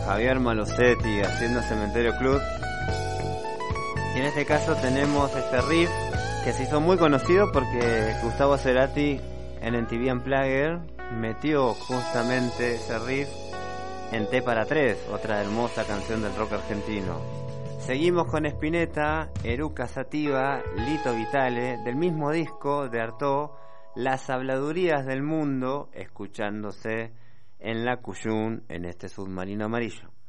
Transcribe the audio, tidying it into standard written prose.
Javier Malosetti haciendo Cementerio Club. Y en este caso tenemos este riff que se hizo muy conocido porque Gustavo Cerati en MTV Unplugged metió justamente ese riff en T para Tres, otra hermosa canción del rock argentino. Seguimos con Spinetta, Eruca Sativa, Lito Vitale, del mismo disco de Artaud, Las habladurías del mundo, escuchándose en la Cuyún en este submarino amarillo.